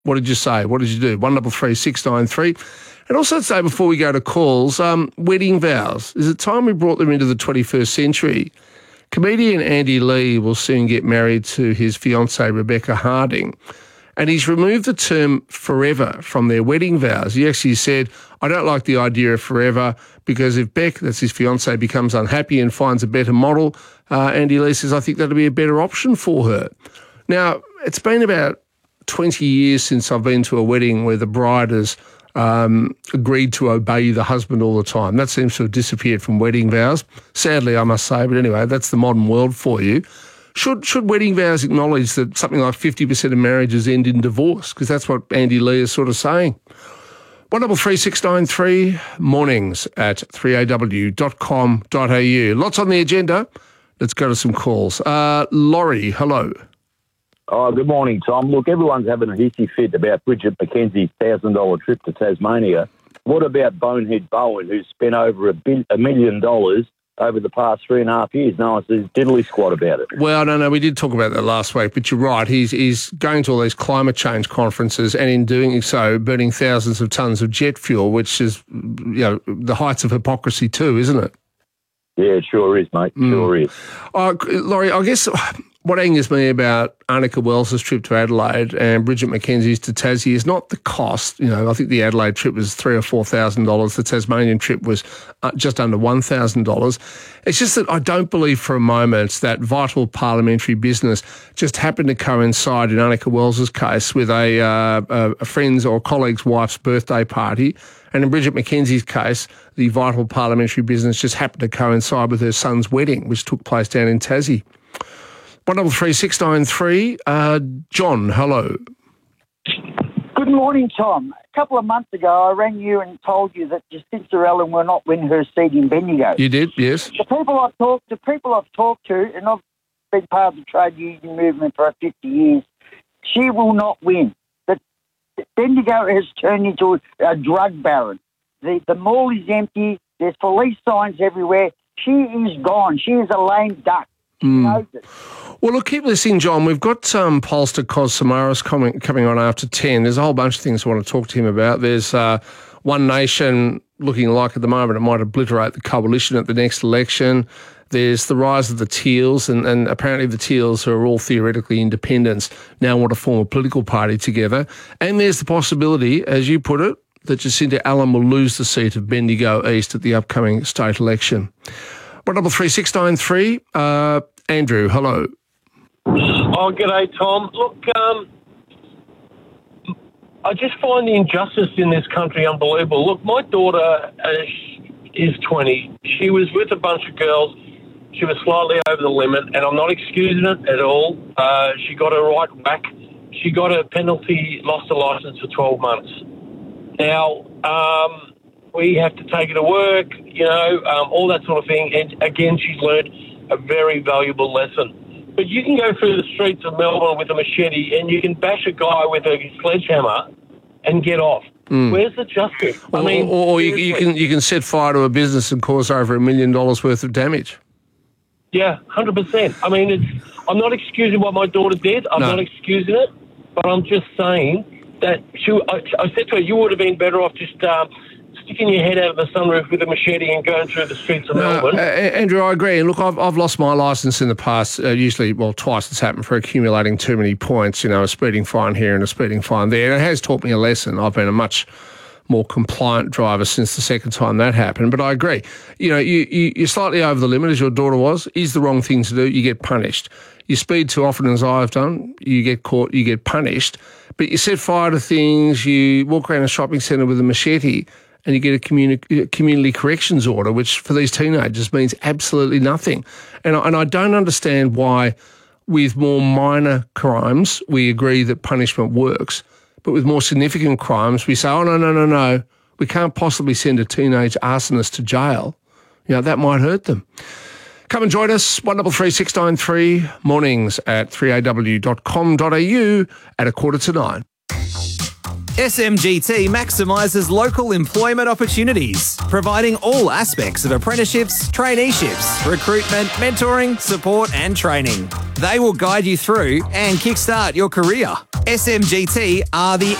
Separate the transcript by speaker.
Speaker 1: What did you say? What did you do? 133693. And also say before we go to calls, wedding vows. Is it time we brought them into the 21st century? Comedian Andy Lee will soon get married to his fiancée Rebecca Harding. And he's removed the term forever from their wedding vows. He actually said, I don't like the idea of forever because if Beck, that's his fiancée, becomes unhappy and finds a better model, Andy Lee says, I think that'll be a better option for her. Now, it's been about 20 years since I've been to a wedding where the bride has agreed to obey the husband all the time. That seems to have disappeared from wedding vows. Sadly, I must say, but anyway, that's the modern world for you. Should wedding vows acknowledge that something like 50% of marriages end in divorce? Because that's what Andy Lee is sort of saying. 133693, mornings at 3aw.com.au. Lots on the agenda. Let's go to some calls. Laurie, hello.
Speaker 2: Oh, good morning, Tom. Look, everyone's having a hissy fit about Bridget McKenzie's $1,000 trip to Tasmania. What about Bonehead Bowen, who's spent over $1 million over the past 3.5 years? No one says diddly squat about it.
Speaker 1: Well, no, we did talk about that last week, but you're right. He's going to all these climate change conferences and in doing so, burning thousands of tonnes of jet fuel, which is, the heights of hypocrisy too, isn't it?
Speaker 2: Yeah, it sure is, mate. Sure is.
Speaker 1: Laurie, I guess what angers me about Annika Wells' trip to Adelaide and Bridget McKenzie's to Tassie is not the cost. I think the Adelaide trip was $3,000 or $4,000. The Tasmanian trip was just under $1,000. It's just that I don't believe for a moment that vital parliamentary business just happened to coincide in Annika Wells' case with a friend's or colleague's wife's birthday party. And in Bridget McKenzie's case, the vital parliamentary business just happened to coincide with her son's wedding, which took place down in Tassie. 133693, John, hello.
Speaker 3: Good morning, Tom. A couple of months ago, I rang you and told you that Jacinta Allen will not win her seat in Bendigo.
Speaker 1: You did, yes.
Speaker 3: The people I've talked to, and I've been part of the trade union movement for 50 years, she will not win. Bendigo has turned into a drug baron. The mall is empty. There's police signs everywhere. She is gone. She is a lame duck. She knows it.
Speaker 1: Well, look, keep listening, John. We've got pollster Cos Samaras coming on after 10. There's a whole bunch of things I want to talk to him about. There's One Nation looking like at the moment it might obliterate the coalition at the next election. There's the rise of the Teals, and apparently the Teals, who are all theoretically independents, now want to form a political party together. And there's the possibility, as you put it, that Jacinta Allen will lose the seat of Bendigo East at the upcoming state election. 133693, Andrew, hello.
Speaker 4: Oh, g'day, Tom. Look, I just find the injustice in this country unbelievable. Look, my daughter is 20. She was with a bunch of girls. She was slightly over the limit, and I'm not excusing it at all. She got a right whack. She got a penalty, lost her licence for 12 months. Now, we have to take her to work, all that sort of thing. And again, she's learned a very valuable lesson. But you can go through the streets of Melbourne with a machete and you can bash a guy with a sledgehammer and get off. Where's the justice?
Speaker 1: Or you can set fire to a business and cause over $1 million worth of damage.
Speaker 4: Yeah, 100%. I'm not excusing what my daughter did. I'm not excusing it, but I'm just saying that I said to her, you would have been better off just sticking your head out of the sunroof with a machete and going through the streets of Melbourne.
Speaker 1: Andrew, I agree. And look, I've lost my licence in the past, twice it's happened for accumulating too many points, a speeding fine here and a speeding fine there. And it has taught me a lesson. I've been a much more compliant driver since the second time that happened. But I agree. You're slightly over the limit, as your daughter was, is the wrong thing to do, you get punished. You speed too often, as I've done, you get caught, you get punished. But you set fire to things, you walk around a shopping centre with a machete, and you get a community corrections order, which for these teenagers means absolutely nothing. And I don't understand why with more minor crimes we agree that punishment works, but with more significant crimes we say, oh, no, we can't possibly send a teenage arsonist to jail. That might hurt them. Come and join us, 133693, mornings at 3aw.com.au at 8:45.
Speaker 5: SMGT maximises local employment opportunities, providing all aspects of apprenticeships, traineeships, recruitment, mentoring, support and training. They will guide you through and kickstart your career. SMGT are the